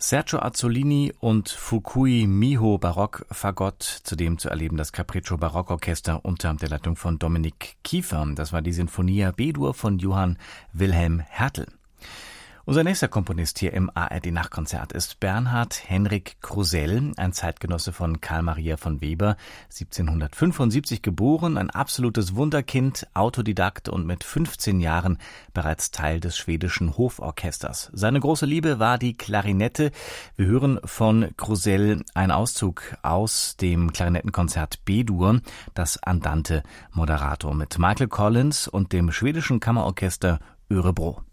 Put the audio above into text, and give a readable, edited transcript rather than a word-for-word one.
Sergio Azzolini und Fukui Miho Barockfagott, zudem zu erleben das Capriccio Barockorchester unter der Leitung von Dominik Kiefer. Das war die Sinfonia B-Dur von Johann Wilhelm Hertel. Unser nächster Komponist hier im ARD-Nachtkonzert ist Bernhard Henrik Krusell, ein Zeitgenosse von Karl Maria von Weber, 1775 geboren, ein absolutes Wunderkind, Autodidakt und mit 15 Jahren bereits Teil des schwedischen Hoforchesters. Seine große Liebe war die Klarinette. Wir hören von Krusell einen Auszug aus dem Klarinettenkonzert B-Dur, das Andante Moderato mit Michael Collins und dem schwedischen Kammerorchester Örebro.